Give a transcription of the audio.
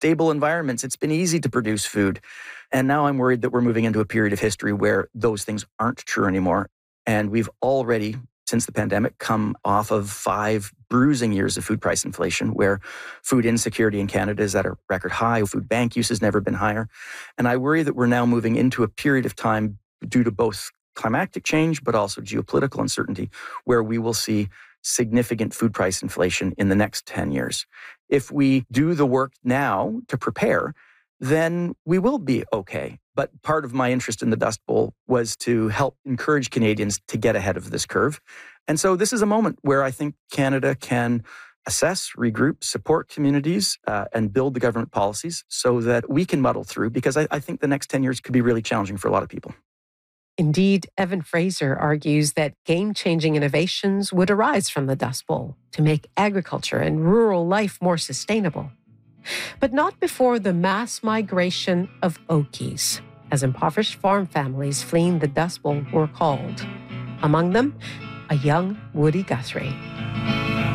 stable environments. It's been easy to produce food. And now I'm worried that we're moving into a period of history where those things aren't true anymore. And we've already, since the pandemic, come off of 5 bruising years of food price inflation, where food insecurity in Canada is at a record high. Food bank use has never been higher. And I worry that we're now moving into a period of time due to both climatic change, but also geopolitical uncertainty, where we will see significant food price inflation in the next 10 years. If we do the work now to prepare, then we will be okay. But part of my interest in the Dust Bowl was to help encourage Canadians to get ahead of this curve. And so this is a moment where I think Canada can assess, regroup, support communities, and build the government policies so that we can muddle through, because I think the next 10 years could be really challenging for a lot of people. Indeed, Evan Fraser argues that game-changing innovations would arise from the Dust Bowl to make agriculture and rural life more sustainable. But not before the mass migration of Okies, as impoverished farm families fleeing the Dust Bowl were called. Among them, a young Woody Guthrie.